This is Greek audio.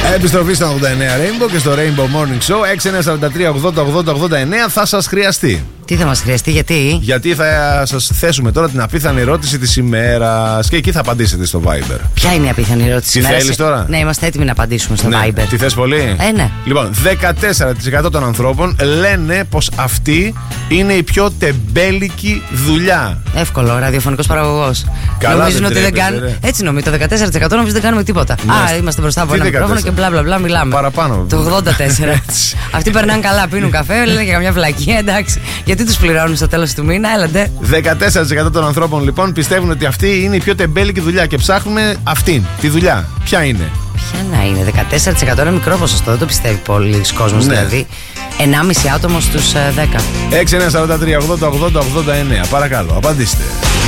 Επιστροφή στα 89 Rainbow και στο Rainbow Morning Show. 6943-80-80-89 θα σας χρειαστεί. Τι θα μας χρειαστεί, Γιατί θα σας θέσουμε τώρα την απίθανη ερώτηση της ημέρας και εκεί θα απαντήσετε στο Viber. Ποια είναι η απίθανη ερώτηση της ημέρας? Τι θέλεις τώρα? Ναι, είμαστε έτοιμοι να απαντήσουμε στο Viber. Τι θες πολύ? Ναι. Λοιπόν, 14% των ανθρώπων λένε πως αυτή είναι η πιο τεμπέλικη δουλειά. Εύκολο, ραδιοφωνικός παραγωγός. Καλά, νομίζουν ότι δεν κάνουν. Έτσι νομίζω, το 14% νομίζω δεν κάνουμε τίποτα. Ναι. Είμαστε μπροστά από ένα μικρόφωνο και μπλα μπλα μπλα μιλάμε. Παραπάνω. Το 84%. Αυτοί περνάνε καλά, πίνουν καφέ, λένε και καμιά βλακία, εντάξει. Γιατί τους πληρώνουν στο τέλος του μήνα, έλατε. 14% των ανθρώπων λοιπόν πιστεύουν ότι αυτή είναι η πιο τεμπέλικη δουλειά και ψάχνουμε αυτήν τη δουλειά. Ποια είναι? Ποια να είναι? 14% είναι μικρό ποσοστό, δεν το πιστεύει πολλοί κόσμος, ναι. Δηλαδή 1,5 άτομο στους 10. 6943-80-80-89. Παρακαλώ, απαντήστε.